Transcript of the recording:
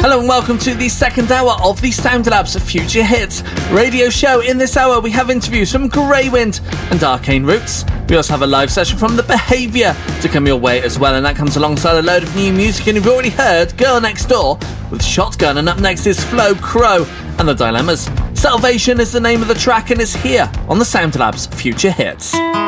Hello and welcome to the second hour of the Soundlabs Future Hits radio show. In this hour we have interviews from Greywind and Arcane Roots. We also have a live session from The Behaviour to come your way as well, and that comes alongside a load of new music. And you've already heard Girl Next Door with Shotgun, and up next is Flo Crow and The Dilemmas. Salvation is the name of the track and is here on the Soundlabs Future Hits.